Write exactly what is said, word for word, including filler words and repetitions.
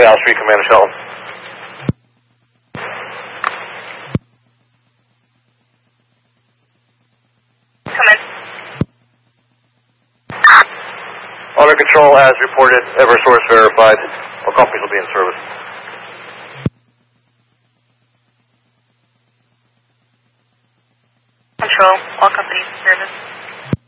Dallas three, Commander Shelton. Come in. Under control as reported, Eversource verified. All companies will be in service. Control, all companies in service.